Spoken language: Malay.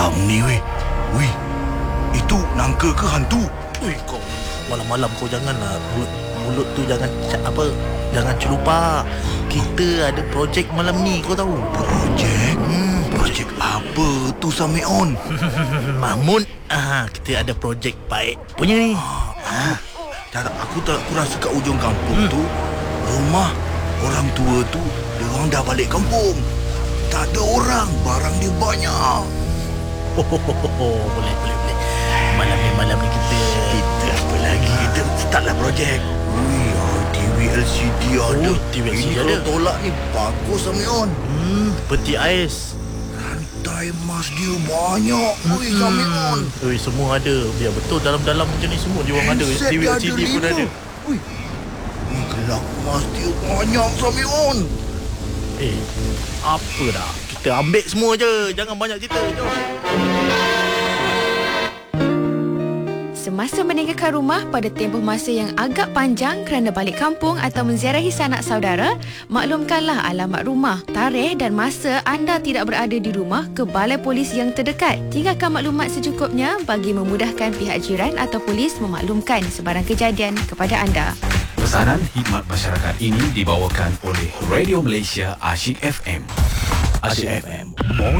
Seram ni weh. Weh, itu nangka ke hantu? Ui, kau malam-malam kau janganlah mulut tu jangan jangan celupa. Kita ada projek malam ni, kau tahu. Projek? Projek apa tu Samion? Mahmud, kita ada projek baik punya ni. Aku rasa kat ujung kampung tu rumah orang tua tu, diorang dah balik kampung. Tak ada orang, barang dia banyak. Boleh. Malam ni kita apa lagi? Kita startlah projek. TV LCD ada. TV LCD ini ada. kalau tolak ni bagus Samion. peti ais. Rantai emas dia banyak. Samion. Semua ada. Biar betul dalam-dalam macam ni semua dia orang ada. Handset TV dia LCD ada pun 5. ada. Gelak emas dia banyak Samion. Apa dah? Kita ambil semua je. Jangan banyak cerita. Jom. Semasa meninggalkan rumah pada tempoh masa yang agak panjang kerana balik kampung atau menziarahi sanak saudara, maklumkanlah alamat rumah, tarikh dan masa anda tidak berada di rumah ke balai polis yang terdekat. Tinggalkan maklumat secukupnya bagi memudahkan pihak jiran atau polis memaklumkan sebarang kejadian kepada anda. Pesanan khidmat masyarakat ini dibawakan oleh Radio Malaysia Asyik FM. Asyik FM.